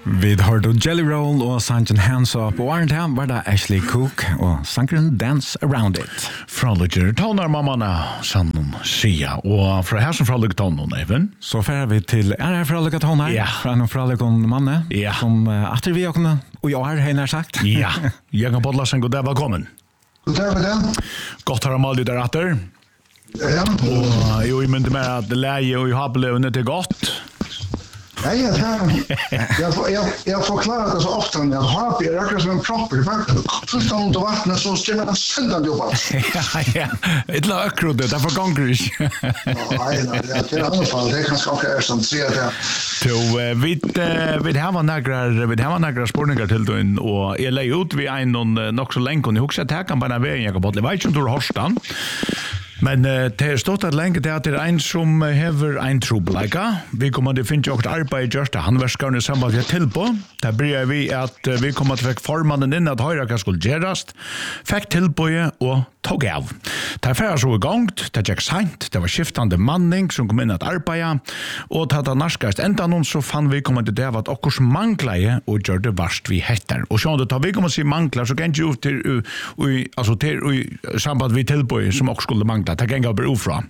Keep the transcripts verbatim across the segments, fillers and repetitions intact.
Vi hørte Jelly Roll og sangen Hands Up, og Arne var det Ashley Cook og sangen Dance Around It. Fra Lugger toner mammana, sannon sia, og fra her som fra Lugger toner, Even. Så fer vi til, er det fra Lugger toner? Ja. Fra noen fra Lugger manne, ja. Som uh, atter vi åkne, og jeg har henne sagt. Ja, jeg kan podla sen god dag, velkommen. God dag, god dag. Godt har Amalie der atter. Ja. Og jo, jeg mynte med at leie og jeg har belevnet til godt. Ja, ja, ja. Jag jag jag förklarar det så ofta när jag har det är som en propp. Det var först om det vattnet så ställer det sällan jobba. Ja, ja. Det låter akkurat det, det var gångris. Ja, nej, det är i alla fall det kan ska är som ser det. Så vi vi har några vi har några spårningar till då och jag lägger ut vi en nog så länge och jag huxar att kan bara vägen jag på det vet inte hur horstan. Men uh, det er stått at lenge til at det er en som hever en trobeleika. Vi kommer til å finne åkt arbeid just det handverskerne i samband vi har til på. Der bryr vi at uh, vi kommer til å fikk formannen inn at høyre hva skulle gjerast, fikk tilbøye og tog av. Det er ferdig så i gang, det gikk sent, det var skiftande manning som kom inn at arbeid, og til at det narskast enda noen så fann vi kommer til det at okkurs mangleie og gjør det varst vi heter. Og sånn at vi kommer til å si mangler, så kan ikke ut til, uh, uh, altså til uh, samband vi tilbøye som okkur skulle mangla. Det kan gå bero fra.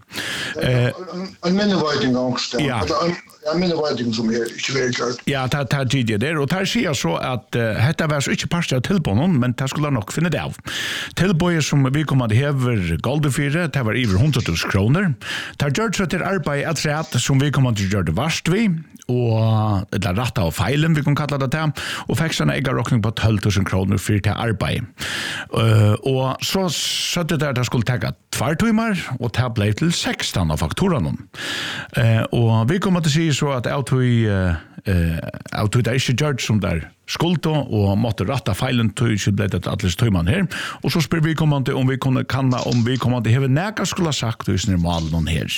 En minnevæting også. Ja. En minnevæting som er ikke veldig klart. Ja, det er tidligere der. Og det sier så at uh, dette var så ikke parst av tilbånden, men det skulle nok finne det av. Tilbåndet som vi kom til hever Goldefire, det var over hundre tusen kroner. Det er gjort så til arbeid et rett som vi kom til å gjøre det varst vi, og det er rett av feilen vi kan kalla det til, og fikk sånn egen råkning på tolv tusen kroner for til arbeid. Uh, og så satt det der at det skulle ta tvær timer, og det ble til seksten av faktorene. Uh, og vi kommer til å si så at jeg tog uh, uh, det er ikke gjort som der skulda, og måtte rette feilen til ikke ble det atles tøyman her. Og så spør vi kommande om vi kunne kanna om vi kommande heve neka skulle ha sagt hvis nere malen her.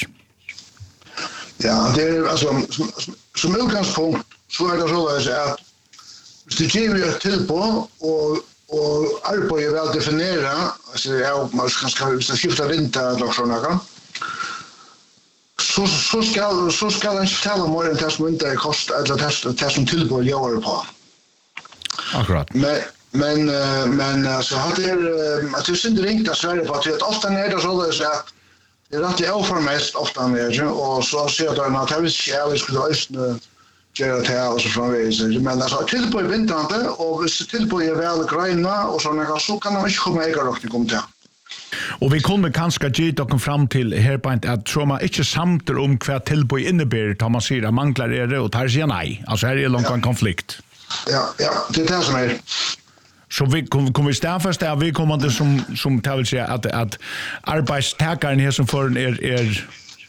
Ja, det er altså som, som utgangspunkt så er det så at hvis det kommer et tilpå og og arbeid er vel definera, altså jeg man skal hvis det skifter vinter eller sånn noe. Så så skal så skal han fortelle mer enn det som ikke kost eller det, det som tilbud gjør på. Akkurat. Men men men så har det att det synd ringt att Sverige på att ofta när det så där så att det är rätt övermest ofta med och så ser det att det är skärligt skulle ösna göra det här och så framvägs men alltså till på vintern och hvis till på är väl gröna och såna så kan man inte komma igång och komma till. Og vi kunne kanskje gi dere fram til her på at så man ikke samter om hva tilbøy innebærer, da man sier at mangler er det, og tar sier nei. Altså her er det langt en konflikt. Ja, ja, det er det som er. Så vi kommer vi stærfast at vi kommer til som, som det vil si at, at arbeidstakeren her som får er... er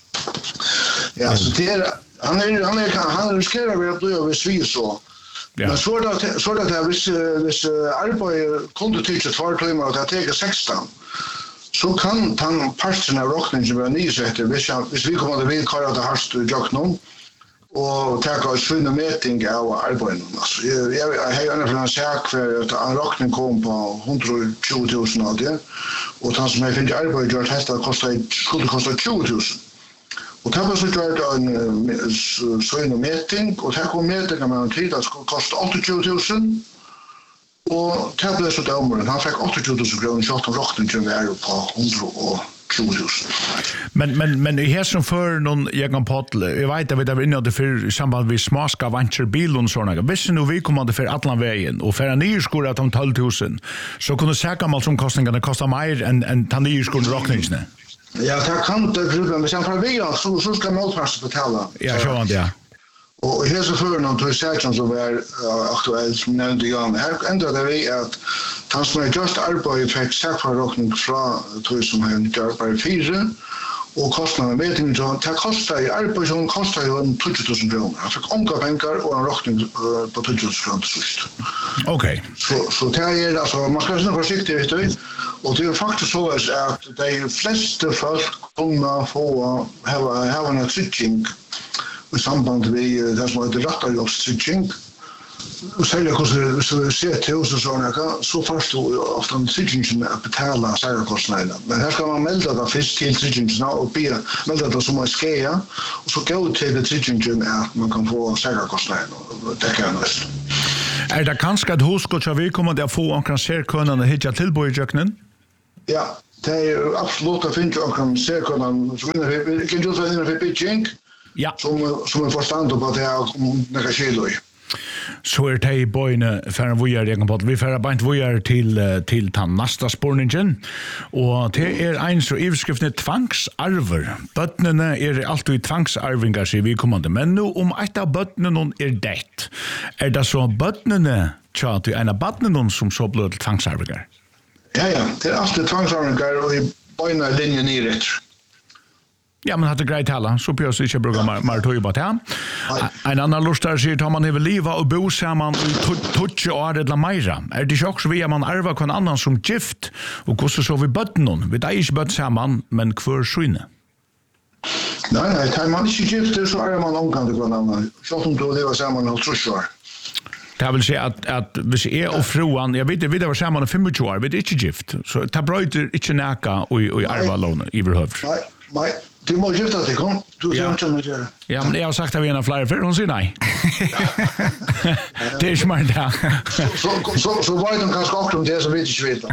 ja, så det er... Han er, han er, han riskerer ved at du gjør hvis vi så. Ja. Men så er det, så er det hvis, hvis arbeid kunne tykke tvær timer og det teker seksten, så kan han parten av råkningen være nysetter hvis, hvis vi kommer til å vilkare det hørst i jokkenen og teka et svinne meting av arbeiden. Altså, jeg, jeg, jeg har gjerne for en sak for at en råkning kom på hundre og tjue tusen av det, og han som jeg finner arbeid gjør at det skulle koste tjue tusen. Og det var så gjort en svinne meting, og det kom meting med en tid at det skulle koste åttiotjue tusen, og det ble så dømmeren. Han fikk åttiotjue tusen kroner, så han råkningen var på hundre og tjue tusen. Men men men i här som för någon jag kan podla. Jag vet att vi där inne det för samband med smaska venture bil och såna. Visst nu vi kommer det för alla vägen och för en ny skor att om tolv tusen. Så kunde säkert mal som kostnaderna kostar mer än än ta ny skor rockningsne. Ja, det kan det gruppen men sen för vi så så ska man fast betala. Ja, så han det. Och här så för någon till section som är aktuellt som nämnde jag. Här ändrar det vi att han som är just arbeid fick säkra från tror som han gör på fyra och kostnaden vet inte så det kostar i arbeid som kostar ju en tjugo tusen kronor. Han fick onka pengar och en räkning på tjugo tusen kronor sist. Okej. Så så det är alltså man ska vara försiktig vet du. Och det är faktiskt så att de flesta folk kommer få ha ha en switching i samband med det som heter rattarjobbsstitching. Och sälja kostar så ser till och såna så först då ofta en stitching med att betala säljarkostnaderna. Men här ska man melda det först till stitching och be melda det som är skäja och så gå till det stitching att man kan få säljarkostnaderna och det kan det. Er det kanskje et husk og vi kommer til å få omkring serkønene hitja tilbå i jøkkenen? Ja, det er absolutt å finne omkring serkønene som er ikke just innenfor pitching, ja. som, som er forstand på at det er noen kilo i. Så er det i bøyene færre vujer, jeg kan på at vi færre beint vujer til, til den neste spårningen, og det er en så ivskriftene tvangsarver. Bøttene er alltid tvangsarvingar, sier vi kommande, men nå om et av bøttene er det, er det så bøttene tja til en av bøttene som så blir til tvangsarvingar? Ja, ja, det er alltid tvangsarvingar, og i bøyene er linjen i rett. Ja, men hade grejt alla så behövs inte bruka mer mer tog på det. En annan lustar sig tar man över liva och bo samman och touch och det la mera. Är det också vi man arva kon annan som gift och hur så vi bötten någon. Vi där är bött samman men kvar skynne. Nej, nej, tar man inte gift så är man omkant kon annan. Så som då det var samman och så så. Det vill säga att att hvis är och fruan, jag vet det vi var samman i tjugofem år, vi är inte gift. Så ta bröder inte näka och och arva lån i överhuvud. Nej, nej. Du må gifta dig, kom. Du ser inte om det gör. Ja, men jag har sagt att vi är en flyer för hon säger nej. Det är smart där. Så så så var de kanske också om det som vi inte vet.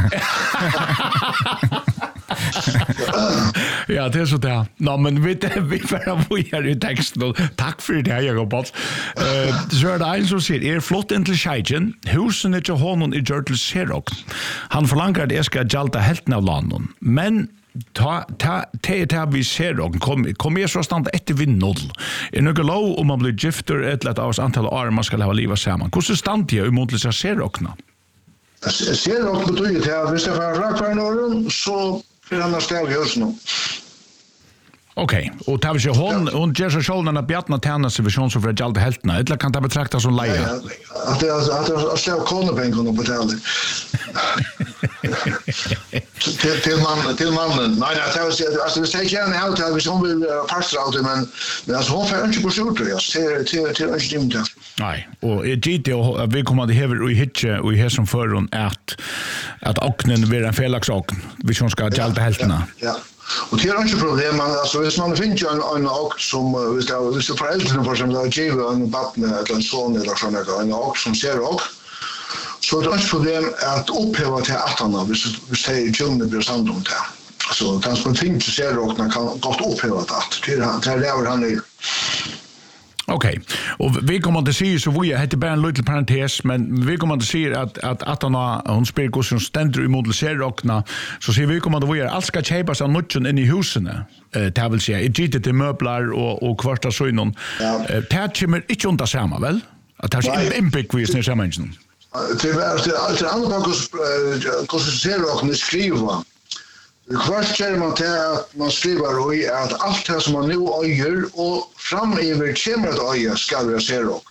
Ja, det är så där. No, men vi vi får vi här i texten. Tack för det jag har bort. Eh, så är det en som säger är flott in till Scheiden. Husen är ju honom i Jörtel Serok. Han förlangar det ska jalta helt av landet. Men ta ta ta ta vi ser och kom kom är så stand ett vid noll. Är något lov om man blir gifter ett lätt av antal år man ska leva livet samman. Hur så stand det i mot så ser och nå. Ser och betyder det att vi ska vara rakt för någon så för andra ställ just nu. Okej, och tar vi ju hon och ger så shoulderna bjärna tärna så vi sjön så för att jalta heltna. Eller kan det betraktas som leja? Att det att det att ställa konebänken på hotellet. till till man till mannen. Nej, nej, det var alltså vi säger gärna out av som vill pastra ut men men alltså hon får inte på skjuta jag ser till till inte dimta. Nej, och det G och vi kommer att häver i hitche och i här som förron att att oknen blir en felaksak. Vi som ska jalta heltna. Ja. Och det är inte problem man alltså hvis man finner en en ok som hvis det är hvis det föräldrarna för som där ger en barn eller en son eller sån där en ok som ser ok. Så det är ett problem att upphäva till attarna hvis vi säger tjunne blir samt om det. Så transporting till ser ok kan gott upphäva det. Till till lever han nu. Okej. Och vi kommer att se så vi heter bara en liten parentes men vi kommer att se att att att han hon spelar hur som ständer i modelserrockna så ser vi kommer att vi allt ska köpas av nutchen in i husen. Eh det vill säga det är möbler och och kvarta så innan. Eh det kommer inte under samma väl? Att det är impact vi är samma ingen. Det är det andra bakos konserrockna skriva. Kvart kör man till att man skriver och att allt det som man nu äger och framöver kommer att äga ska vara zero.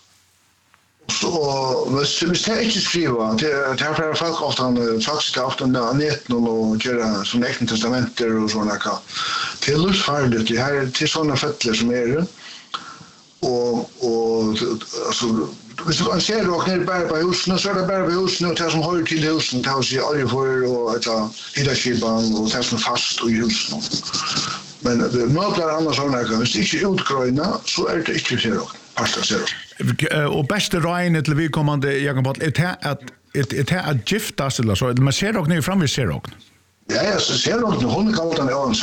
Så hvis det ikke skriver, det er for folk ofte, faktisk ofte av neten og gjøre sånne ekne testamenter og sånne hva. Det er lusfarligt, det er til sånne fettler som er det. Og, og altså, hvis du kan se det og ned bare på husene, så er det bare på husene, og det som hører til husene, det er å si oljefor og hiddaskipan og det som er fast i husene. Men møbler andre sånne hva, hvis det ikke er utgrøyne, så er det ikke zero. Och bästa röjnet till vi kommande jag kan bara det att det är att gifta sig eller så man ser dock nu fram vi ser dock. Ja, jag ser dock nu hon kan ta över.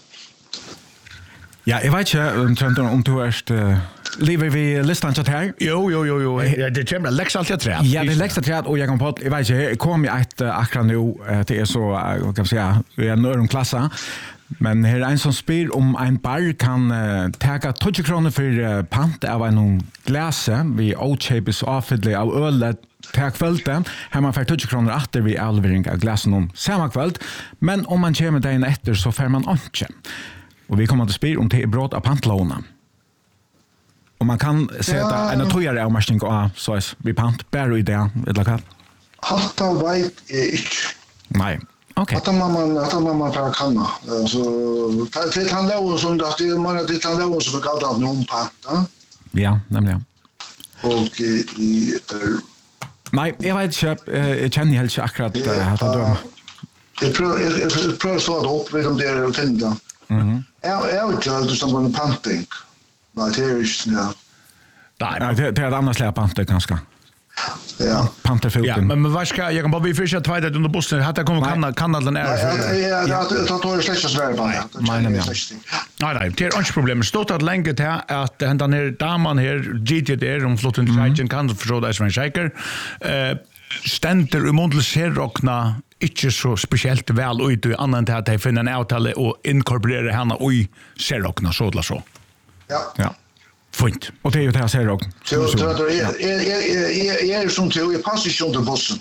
Ja, jag vet inte om du är lever vi listan chat här. Jo jo jo jo. Det kommer läxa allt jag tror. Ja, det läxa träd och jag kan på jag vet inte kom jag ett akra nu det är så vad kan jag säga vi är nörd klassa. Men här är en som spyr om en bar kan uh, täcka tjugo kronor för uh, pant av en glase vi outshapes offedly av öl per kvällen. Här man får tjugo kronor efter vi alvering av glasen om samma kväll. Men om man kommer dagen efter så får man inte. Och vi kommer att spyr om det är brott av pantlåna. Och man kan sätta ja. En tojare av maskning och så är vi pant bara i det eller vad? Hatta vet jag inte. Nej. Okay. Att man att man bara kan. Så det han låg som det det man det han låg som kallt av någon patta. Ja, nämligen. Och i nej, jag vet inte jag känner helt akkurat att det det pröv pröv så att upp med de där och tända. Mhm. Jag jag vet inte som en panting. Men det är ju ja. Nej, det är ett annat släp pant ganska. Ja. Panterfoten. Ja, men men vad ska jag kan bara vi fiska två där under bussen. Hade kommer kan kan alla är. Ja, ja, det tar ju släcka svär på det. Nej, nej. Nej, nej, det är inte problem. Stort att länge till att den där damen här G T där om flotten till kan förstå det som en shaker. Eh ständer i mundel serrockna inte så speciellt väl ut i annan till att de finner en avtale och inkorporera henne i serrockna sådla så. Ja. Ja. Fint. Och det är ju det här serrock. Så så att jag jag jag är som till i position till bussen.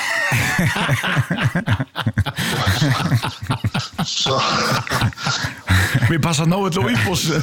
Så vi passar något till i bussen.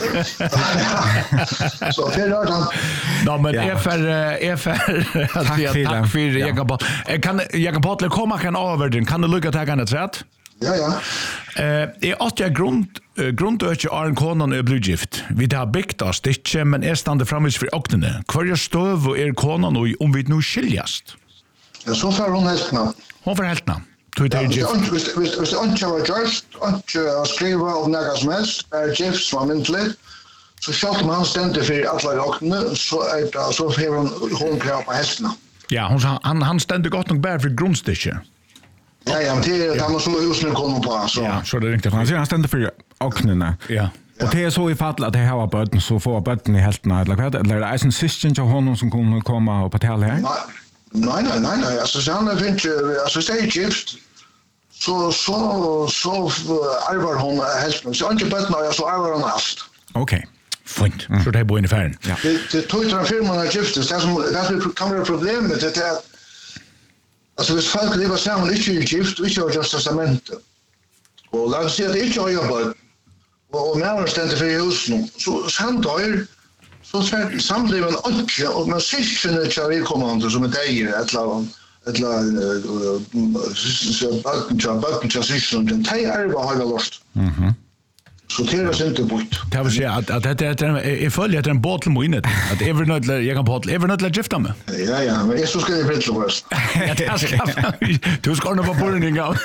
Så för då han. Ja, men är för är för att jag tack för jag kan bara kan jag kan bara komma kan över den kan du lucka ta kan det rätt? Ja, ja. Eh, är att jag grund grundöke Arn konan är blodgift. Vi har byggt oss det men är stande framis för oktene. Kvar jag stöv och är konan och om vi nu skiljast. Ja, så får hon heltna. Hon får heltna. Du det gift. Visst visst visst inte var just inte skriva om några som helst. Är gift som mentligt. Så skall man stända för alla oktene så är det så får hon hon klara på heltna. Ja, hon han han ständer gott nog bara för grundstiche. Ja, ja, men det är han som husen kommer på så. Ja, så det är inte Han säger han ständer för oktene. Ja. Och det är så i fall att det här var bötten så får bötten i heltna eller vad eller är det en system till honom som kommer komma och på tal här? Nej, nej, nej, nej. Alltså så han finns alltså säger gift så så så Alvar hon helst så inte bötten jag så Alvar hon allt. Okej. Fint. Så det är på ungefär. Ja. Det det tog ju firman att gift det som det kan vara problem med det är alltså hvis folk lever sammen ikke i gift, ikke har just testament. Og la oss si at ikke har jobbet, og med stendte for i husen, så han dør, så samlever han ikke, og man sikkert ikke har vedkommende som er deier, et eller annet, et eller annet, bøtten til sikkert, den teg er bare har lost. Så det är inte bort. Det vill säga att att det är är följer att en bottle moinet att ever not jag kan bottle ever not let gifta mig. Ja ja, men jag så ska det bli så först. Du ska nog på burning out.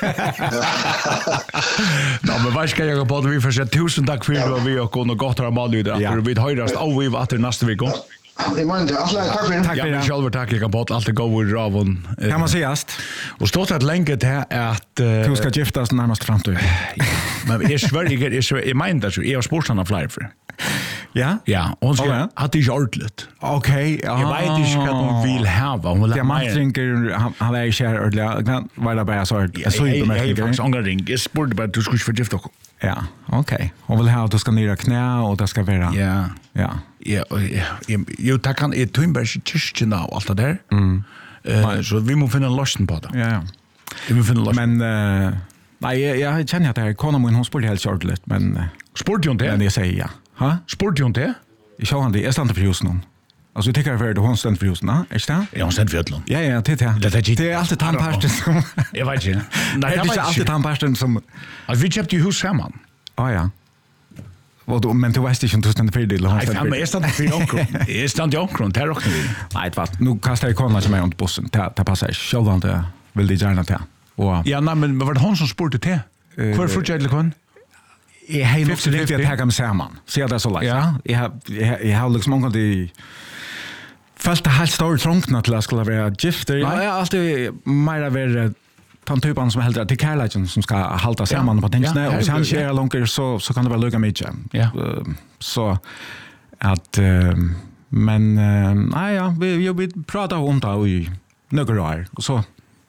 Nej, men vad ska jag bottle vi för så tusen tack för att vi har kunnat gott ha mal där. För vi höjrast av vi vart nästa vecka. Jag menar alltså tack för tack för det. Själva tack jag kan bottle allt gå ur ravon. Kan man sägast. Och stort att länge det att du ska giftas närmast fram till. Men är Sverige är så i mind att jag har sportarna flyr för. Ja? Ja, och så att det är ordentligt. Okej. Jag vet inte vad de vill ha. Hon vill ha man tänker han är kär ordentligt. Vad det bara så jag så inte med. Jag faktiskt ångrar ring. Jag spurte bara du skulle förgifta också. Ja, okej. Hon vill ha att du ska ner knä och det ska vara. Ja. Ja. Ja, jo tack kan ett Twinberg kyrkan och allt det där. Mm. Eh så vi måste finna en lösning på det. Ja, ja. Vi måste finna en lösning. Men nej, jag känner att det är ekonomin hon sport helt ordentligt, men sport ju inte. Men jag säger ja. Ha? Sport ju inte. Jag såg han det är stannar för just någon. Alltså det tycker jag för hon stannar för just någon, är det? Ja, hon stannar för Ötlund. Ja, ja, det är det är alltid tandpasta som jag vet inte. Nej, det är alltid tandpasta som att vi köpte ju hus samman. Ja, ja. Och då men du vet inte om du stannar för det eller hon stannar. Nej, men jag stannar för onkel. Jag stannar ju onkel, det är också vi. Nej, vad? Nu kastar jag kolla som är runt bussen. Det det passar självant det vill det gärna ta. Och ja, nej, men var det hon som spurte till? För fortsätter kon? Jag har nog så lite att ta med samman. Se det så lätt. Ja, jag har jag har liksom många det fast det helt stor trångna till att skulle vara gifter. Ja, jag alltid mer över den typen som helt till Carlagen som ska hålla samman på tänksnä och sen kör långt så så kan det vara lugna mycket. Ja. Så att men nej ja, vi vi pratar om det i några år och så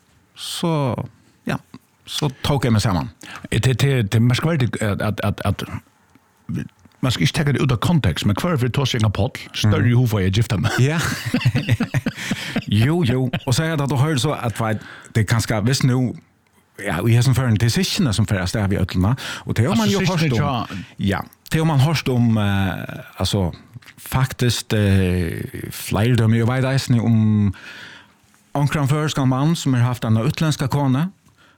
så ja, så tog jag mig samman. Det det det man ska vara att att att man ska inte ta det ut av kontext, men kvar för tossing av poll, större ju för jag gifta mig. Ja. Jo, jo. Och så är det att du hör så att det kanske visst nu ja, vi har som för en decision som först där vi öllna och det har man ju hört om. Ja, det har man hört om alltså faktiskt flyr de ju vid isen om onkran förskal man som har haft en utländska kone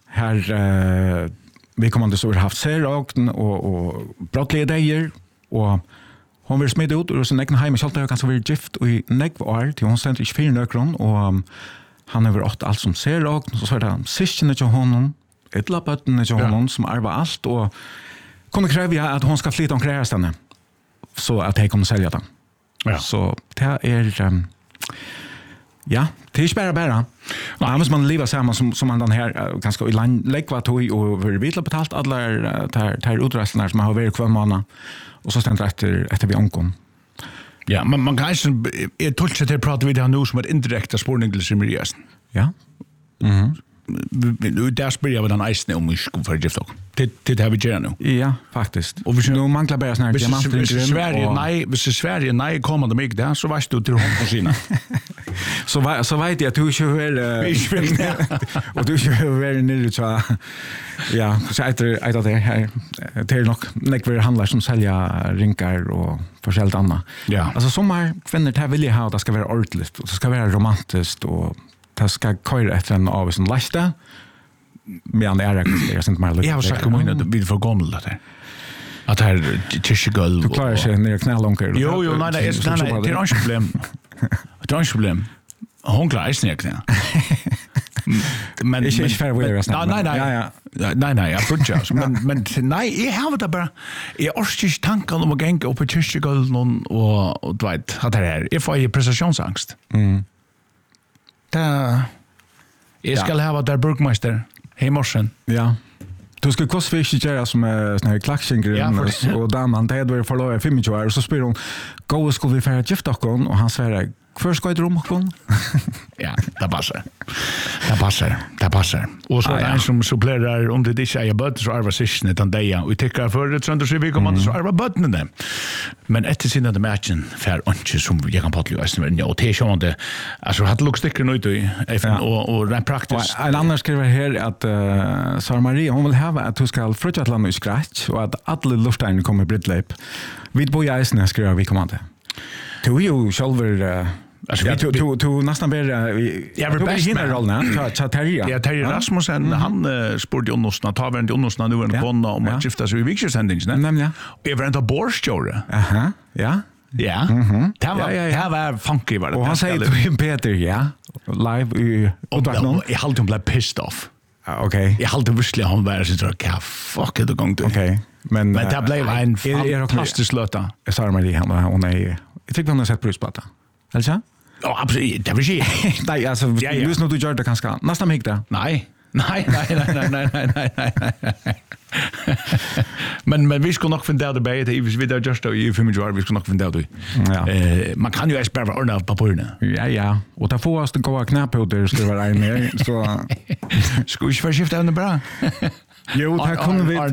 här vi kommer att så haft serragten och och brottliga dejer och hon vill smida ut ur sin egen hem och skall ta ganska väl gift och i neck var till hon sent inte fyra nökron och han har varit allt som serragten så så där sisten till honom ett lapatten till honom som arva allt och kommer kräva att hon ska flytta omkring henne så att jag kommer sälja den. Ja. Så det är um, Ja, det är inte bara bara. Nej, måste man leva samma som som man den här ganska i lägga tog och vi vill betalt alla tar tar utrustningar som har varit kvar månader och så ständer efter efter vi ankom. Ja, men man kan inte är toucha till prata vi det nu som ett indirekta spårning till Simrias. Ja. Mhm. Nu där spelar jag den isen om mysko för det då. Det det har vi gjort nu. Ja, faktiskt. Och vi nu manglar bara såna här diamanter i Sverige. Nej, hvis Sverige nej kommer de mig där så vet du till hon på sina. Så så vet jag att du kör väl och du kör väl nere så ja, så heter det det här det är nog när vi handlar som sälja rinkar och försäljt annat. Ja. Alltså sommar kvinnor det vill jag ha att det ska vara ordentligt och det ska vara romantiskt och det ska köra efter en av som lasta men det är det är inte mer. Jag har sagt om att vi får gamla där. Att här tischgolv. Du klarar sig ner knälonker. Jo, jo, nej, det är nej, det är inte problem. Det är inte problem. Hon klarar sig ner. Men det är inte fair way resten. Nej, nej. Ja, ja. Nej, nej, jag tror inte. Men men nej, jag har det bara. Jag orkar inte tanken om att gänga upp i tischgolv och och du vet, att det är. Jag får ju prestationsangst. Mm. Da, jeg skal ja. ha der burgmeister i morgen. Ja. Du skal koste ikke gjøre som er sånne her klakkskinger ja, og damen, det hadde vært forlovet tjue år, og så spør hun, gå skulle vi fære gift dere, og han sier, hva skal jeg rom dere? Ja, det passer. Det passer, det passer. Og så er det en som supplerer, om det ikke er bøtt, så er det siste den deg, og vi tykker for det, sånn at vi kommer, så er det bøttene det. Men etter siden av det matchen, for ikke som jeg kan patle i og til sånn det, altså, hadde lukket stikker nå ut i F N, og rent praktisk. En annen skriver her at uh, Sara Marie, hun vil hava at hun skal frutja til landet i skrett, og at alle lufttegn kommer i brittleip. Vi bor i eisene, skriver vi kommande. Du er jo själver alltså vi du du du nästan ber jag vill bäst hinna rollen ja ta Terje ja Terje Rasmussen han spurte onnosna ta väl onnosna nu en konna om att skifta så i viksändings ne nämligen jag var inte borstjore aha ja ja mhm det var det var funky var det och han säger till Peter ja live i och då jag hade blev pissed off okej jag hade visst han var så tror jag fuck it gång då okej men men det blev en fantastisk låta jag sa Marie han hon är jag tycker hon har sett bruspatta alltså ja absolut det vill säga nej alltså just nu du gör det kanske nästan mig där nej nej nej nej nej nej nej nej men men vi ska nog finna det bättre i vi där just i för mig vi ska nog finna det ja eh man kan ju ens bara ordna på papperna ja ja och där får oss det gå knapp ut där ska vara en så ska vi förskifta den bra. Jo, det kunne vi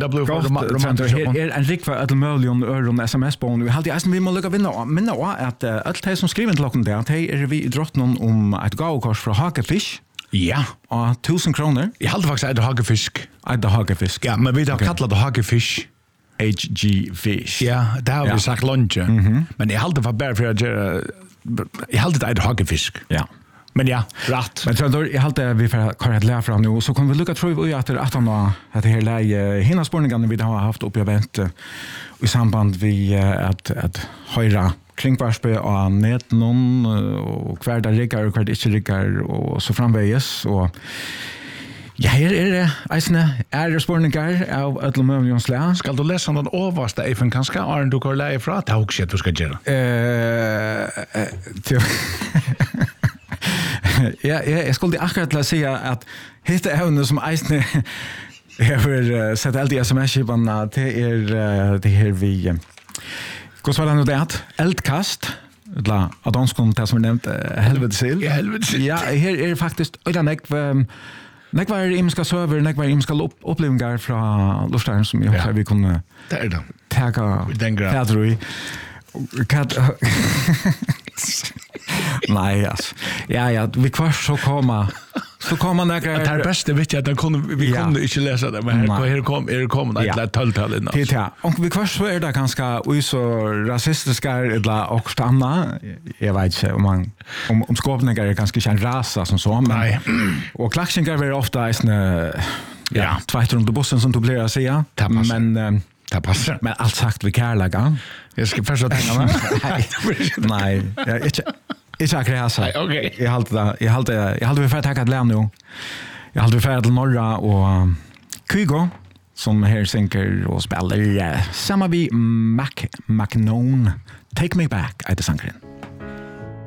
er en rik for et million øre S M S-bån. Vi halte eisen vi må lukke vinne minne også at alt de som skriver til klokken der, de er vi i drottenen om et gavekors fra Hagefisk. Ja. Og tusen kroner. Jeg halte faktisk et Hagefisk. Et Hagefisk. Ja, men vi har kallet det Hagefisk. H G Fish. Ja, det har vi sagt lunge. Men jeg halte det bare for at jeg halte det et Hagefisk. Ja. Men ja, rätt. Men tror jag hållte vi för att köra lära fram nu så kommer vi lucka tror vi att att han har att det här läge hinna spårningarna vi har haft upp i event i samband vi att att höra kringvarspe och nät någon och kvar där riggar och kvar det inte riggar och så framväges och ja, her er det eisene er det spårningar av Ødlomøvnjons lea. Skal du lese den overste eifen kanskje, Arne, du kan leie fra? Det er også at du skal gjøre. Eh, ja, jeg skulle akkurat til å si at hitte evne som eisene har sett alt i S M S-skipene til er det her vi hva var det nå det at? Eldkast la Adonskon, det som er nevnt helvetesil. Ja, helvetesil. Ja, her er det faktisk øyne jeg Nek var imska server, nek var imska opplevingar fra luftaren som jeg håper vi kunne teka Pedro i. Nei, altså. Ja, ja, vi kvar så koma så kommer nekra... Det er beste vet jeg at vi kunne ikke lese det, men her kom er det kommet et eller tøltall inn. Ja, og vi kvar så er det ganske ui så rasistiske eller okst anna. Jeg vet ikke om man om, om skåpninger er ganske ikke en rasa som så, men Nei. Og klaksinger er ofte eisne ja, tveit rundt bussen som du blir å si, men det passer. Men alt sagt vi kærlega. Jeg skal først tenke meg. Nei, ja, ikke Ikke akkurat altså. Nei, ok. Jeg halte det, jeg halte jeg halte vi ferdig takket et lem nå. Jeg halte vi ferdig til Norra og Kygo, som her synker og spiller sammen med Mac McNone. Take Me Back, er det sangren.